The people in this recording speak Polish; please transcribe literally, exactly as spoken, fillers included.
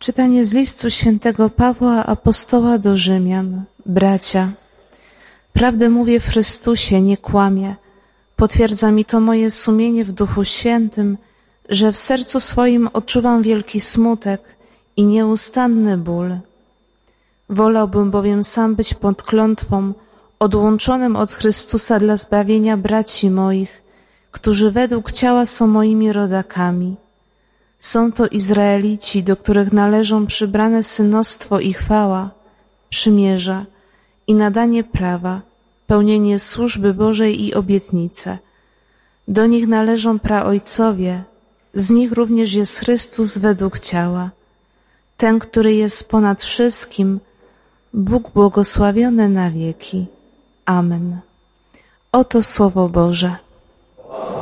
Czytanie z listu świętego Pawła apostoła do Rzymian. Bracia, prawdę mówię w Chrystusie, nie kłamię. Potwierdza mi to moje sumienie w Duchu Świętym, że w sercu swoim odczuwam wielki smutek i nieustanny ból. Wolałbym bowiem sam być pod klątwą, odłączonym od Chrystusa dla zbawienia braci moich, którzy według ciała są moimi rodakami. Są to Izraelici, do których należą przybrane synostwo i chwała, przymierza i nadanie prawa, pełnienie służby Bożej i obietnice. Do nich należą praojcowie, z nich również jest Chrystus według ciała, ten, który jest ponad wszystkim, Bóg błogosławiony na wieki. Amen. Oto Słowo Boże.